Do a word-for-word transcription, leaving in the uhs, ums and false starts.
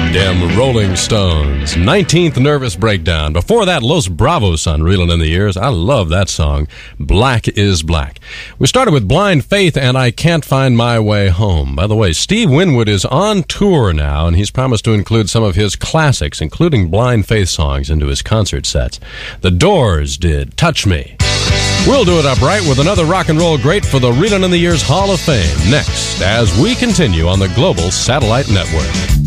Them Rolling Stones. nineteenth Nervous Breakdown. Before that, Los Bravos on Reelin' in the Years. I love that song. Black is Black. We started with Blind Faith and I Can't Find My Way Home. By the way, Steve Winwood is on tour now, and he's promised to include some of his classics, including Blind Faith songs, into his concert sets. The Doors did Touch Me. We'll do it upright with another rock and roll great for the Reelin' in the Years Hall of Fame next, as we continue on the Global Satellite Network.